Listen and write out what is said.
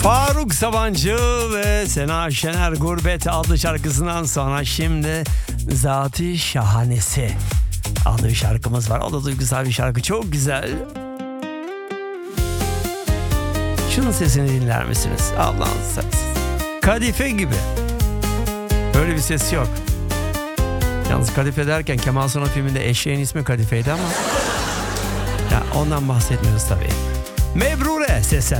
Faruk Sabancı ve Sena Şener Gurbet adlı şarkısından sonra şimdi Zat-ı Şahanesi adlı şarkımız var. O da duygusal bir şarkı, çok güzel. Şunun sesini dinler misiniz? Allah'ın sesi. Kadife gibi. Böyle bir ses yok. Yalnız Kadife derken Kemal Sunal filminde eşeğin ismi Kadife'ydi ama ya ondan bahsetmiyoruz tabii. Mebrure sesler.